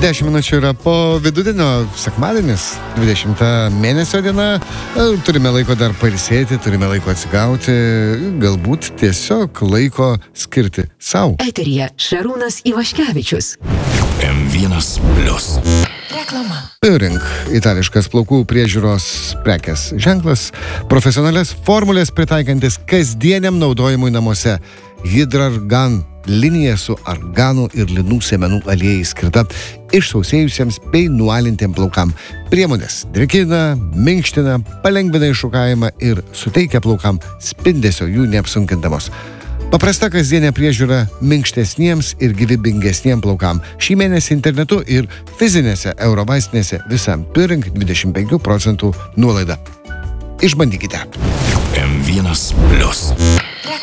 10 minučių yra po vidudienio, sekmadienis, 20 mėnesio diena. Turime laiko dar pailsėti, turime laiko atsigauti, galbūt tiesiog laiko skirti sau. Eteryje Šarūnas Ivaškevičius. M1 Plius. Reklama. Purink, itališkas plaukų priežiūros prekės ženklas, profesionalias formulės pritaikantis kasdieniam naudojimui namuose. Hydrargan linija su arganų ir linų sėmenų aliejais skirta išsausėjusiems bei nualintiem plaukam. Priemonės drėkina, minkština, palengvina iššukavimą ir suteikia plaukam spindesio jų neapsunkindamos. Paprasta kasdienė priežiūra minkštesniems ir gyvybingesniems plaukam. Šį mėnesį internetu ir fizinėse eurovaistinėse visam Purink 25% nuolaida. Išbandykite. M1 Plius.